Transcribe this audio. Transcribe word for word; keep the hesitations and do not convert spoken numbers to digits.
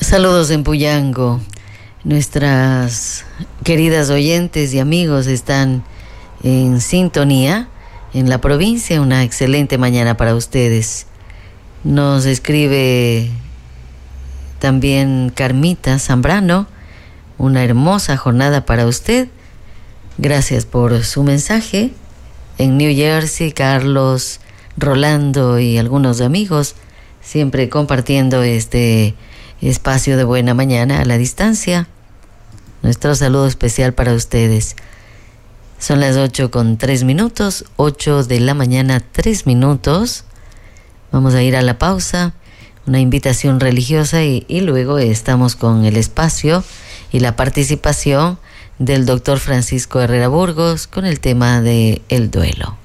Saludos en Puyango. Nuestras queridas oyentes y amigos están en sintonía en la provincia. Una excelente mañana para ustedes. Nos escribe también Carmita Zambrano. Una hermosa jornada para usted. Gracias por su mensaje. En New Jersey, Carlos, Rolando y algunos amigos siempre compartiendo este espacio de buena mañana a la distancia. Nuestro saludo especial para ustedes. Son las ocho con tres minutos, ocho de la mañana, tres minutos. Vamos a ir a la pausa, una invitación religiosa y, y luego estamos con el espacio y la participación del doctor Francisco Herrera Burgos con el tema de el duelo.